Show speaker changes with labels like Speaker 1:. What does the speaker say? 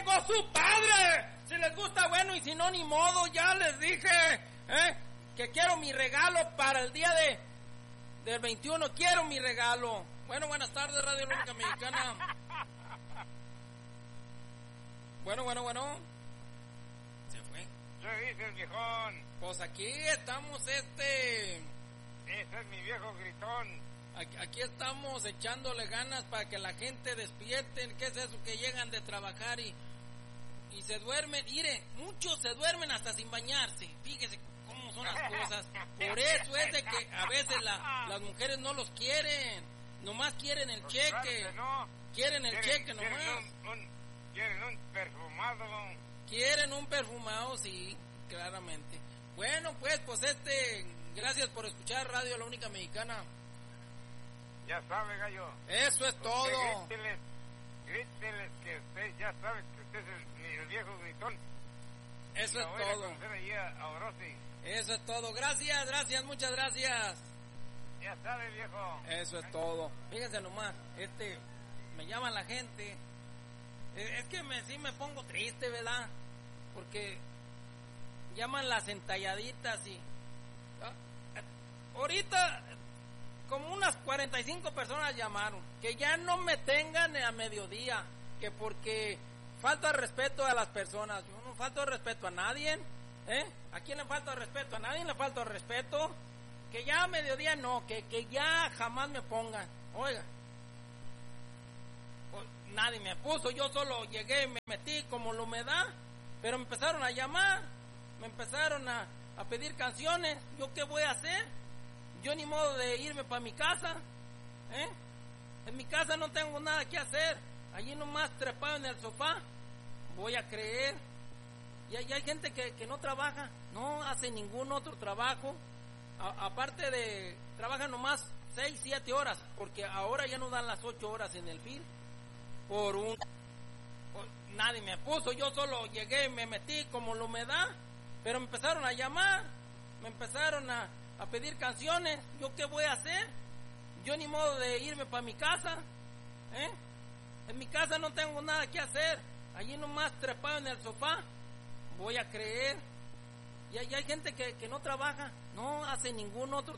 Speaker 1: como su padre. Si les gusta, bueno, y si no, ni modo, ya les dije, que quiero mi regalo para el día del 21, quiero mi regalo. Bueno, buenas tardes, Radio Única Mexicana. Bueno. Se fue.
Speaker 2: ¿Qué dices, viejón?
Speaker 1: Pues aquí estamos,
Speaker 2: Ese es mi viejo gritón.
Speaker 1: Aquí estamos echándole ganas para que la gente despierte. ¿Qué es eso? Que llegan de trabajar y se duermen. Mire, muchos se duermen hasta sin bañarse. Fíjese cómo son las cosas. Por eso es de que a veces las mujeres no los quieren. Nomás quieren el
Speaker 2: Pues
Speaker 1: cheque.
Speaker 2: claro que no.
Speaker 1: Quieren el cheque nomás.
Speaker 2: Quieren un perfumado.
Speaker 1: Quieren un perfumado, sí, claramente. Bueno, pues gracias por escuchar Radio La Única Mexicana.
Speaker 2: Ya sabe, gallo.
Speaker 1: Eso es todo.
Speaker 2: Gríteles que usted ya sabe que usted es el viejo gritón.
Speaker 1: Eso es todo. Eso es todo. Gracias, muchas gracias.
Speaker 2: Ya sabe, viejo.
Speaker 1: Eso es todo. Fíjense nomás, me llaman la gente. Es que sí me pongo triste, ¿verdad? Porque llaman las entalladitas y ahorita como unas 45 personas llamaron, que ya no me tengan a mediodía, que porque falta respeto a las personas. Yo no falto respeto a nadie, ¿a quién le falta respeto? A nadie le falta respeto. Que ya a mediodía no, que ya jamás me pongan. Oiga, pues, nadie me puso, yo solo llegué y me metí como la humedad, pero me empezaron a llamar, me empezaron a pedir canciones. ¿Yo qué voy a hacer? Yo ni modo de irme para mi casa, en mi casa no tengo nada que hacer, allí nomás trepado en el sofá, voy a creer. Y hay gente que no trabaja, no hace ningún otro trabajo, aparte de, trabaja nomás 6, 7 horas, porque ahora ya no dan las 8 horas en el film, nadie me puso, yo solo llegué y me metí como la humedad, pero me empezaron a llamar, me empezaron a pedir canciones. ¿Yo qué voy a hacer? Yo ni modo de irme para mi casa, en mi casa no tengo nada que hacer, allí nomás trepado en el sofá, voy a creer. Y hay gente que no trabaja, no hace ningún otro